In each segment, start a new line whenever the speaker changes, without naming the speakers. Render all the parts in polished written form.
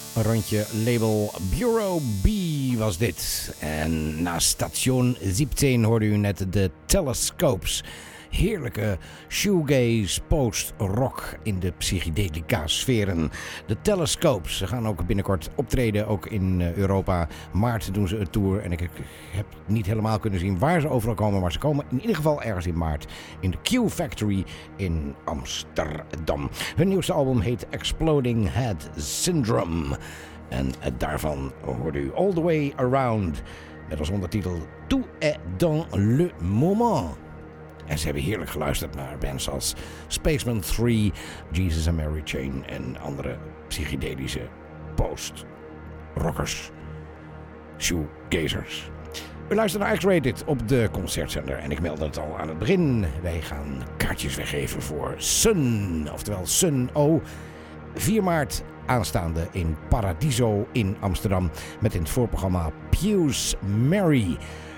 Een rondje label Bureau B was dit. En na station 17 hoorde u net de Telescopes. Heerlijke shoegaze post-rock in de psychedelica sferen. De Telescopes, ze gaan ook binnenkort optreden, ook in Europa. Maart doen ze een tour en ik heb niet helemaal kunnen zien waar ze overal komen. Maar ze komen in ieder geval ergens in maart in de Q Factory in Amsterdam. Hun nieuwste album heet Exploding Head Syndrome. En daarvan hoorde u All The Way Around met als ondertitel Tout est dans le moment. En ze hebben heerlijk geluisterd naar bands als Spaceman 3, Jesus and Mary Chain en andere psychedelische post-rockers, shoegazers. U luistert naar X-Rated op de Concertzender en ik meldde het al aan het begin. Wij gaan kaartjes weggeven voor Sun, oftewel Sun O. 4 maart aanstaande in Paradiso in Amsterdam met in het voorprogramma Pius Mary.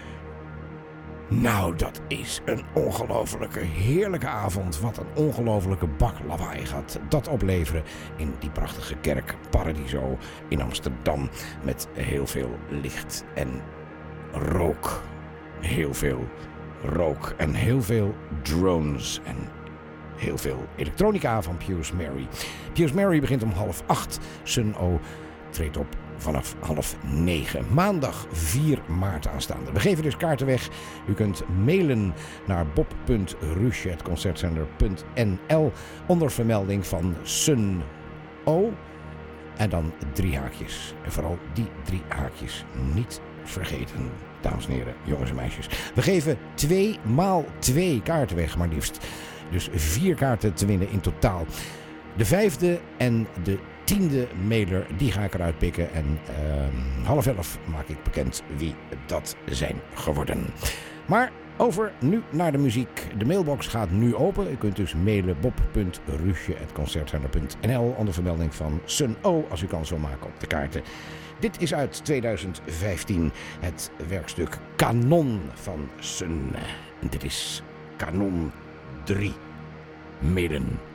Nou, dat is een ongelofelijke, heerlijke avond. Wat een ongelofelijke bak lawaai gaat dat opleveren in die prachtige kerk Paradiso in Amsterdam. Met heel veel licht en rook. Heel veel rook en heel veel drones en heel veel elektronica van Pius Mary. Pius Mary begint om 7:30. Sun O treedt op vanaf 8:30. Maandag 4 maart aanstaande. We geven dus kaarten weg. U kunt mailen naar bob.rusje@concertzender.nl onder vermelding van Sun O. En dan 3 haakjes. En vooral die 3 haakjes niet vergeten. Dames en heren, jongens en meisjes. We geven 2 maal 2 kaarten weg, maar liefst. Dus 4 kaarten te winnen in totaal. De 5e en de 10e mailer, die ga ik eruit pikken. En 10:30 maak ik bekend wie dat zijn geworden. Maar over nu naar de muziek. De mailbox gaat nu open. U kunt dus mailen bob.rusje@concertzender.nl onder vermelding van Sun O als u kans wil maken op de kaarten. Dit is uit 2015 het werkstuk Kanon van Sun. En dit is Kanon 3. Midden.